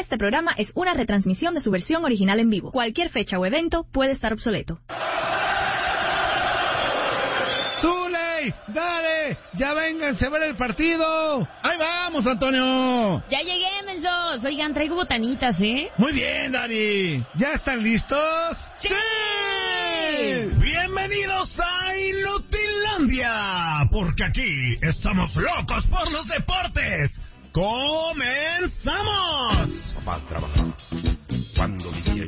Este programa es una retransmisión de su versión original en vivo. Cualquier fecha o evento puede estar obsoleto. ¡Zuley! ¡Dale! ¡Ya vénganse a ver el partido! ¡Ahí vamos, Antonio! Ya llegué, mensos. Oigan, traigo botanitas, ¿eh? Muy bien, Dani. ¿Ya están listos? ¡Sí! Bienvenidos a Inutilandia, porque aquí estamos locos por los deportes. ¡Comenzamos! Papá trabaja cuando vivía